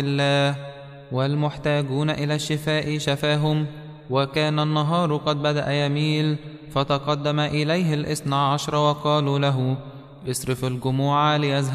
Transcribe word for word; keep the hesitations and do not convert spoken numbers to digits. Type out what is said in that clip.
الله، والمحتاجون إلى الشفاء شفاهم. وكان النهار قد بدأ يميل، فتقدم إليه الاثنى عشر وقالوا له: اصرف الجموع ليذهب